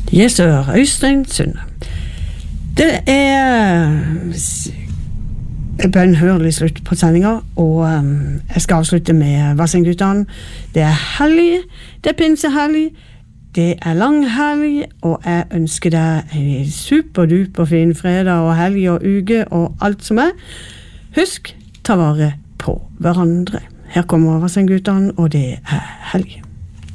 Yes, sir. Øystein Sunde. Det bønnhørlig slutt på sendinga, og jeg skal avslutte med Vassendgutane. Det helg, det pinsehelg, det langhelg, og jeg ønsker deg en superduper fin fredag og helg og uke og alt som Husk, ta vare på hverandre. Her kommer Vassendgutane, og det helg.